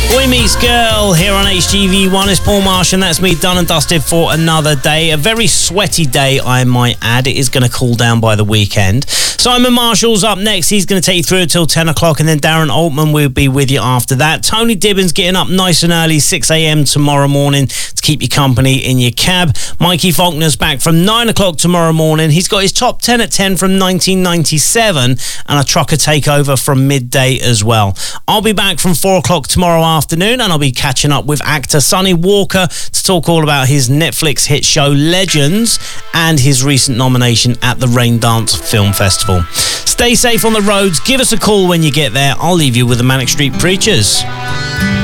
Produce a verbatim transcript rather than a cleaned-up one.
Boy Meets Girl here on H G V one. It's Paul Marsh and that's me done and dusted for another day. A very sweaty day, I might add. It is going to cool down by the weekend. Simon Marshall's up next. He's going to take you through until ten o'clock, and then Darren Altman will be with you after that. Tony Dibbins getting up nice and early, six a.m. tomorrow morning to keep you company in your cab. Mikey Faulkner's back from nine o'clock tomorrow morning. He's got his top ten at ten from nineteen ninety-seven and a trucker takeover from midday as well. I'll be back from four o'clock tomorrow afternoon, and I'll be catching up with actor Sonny Walker to talk all about his Netflix hit show Legends and his recent nomination at the Raindance Film Festival. Stay safe on the roads. Give us a call when you get there. I'll leave you with the Manic Street Preachers.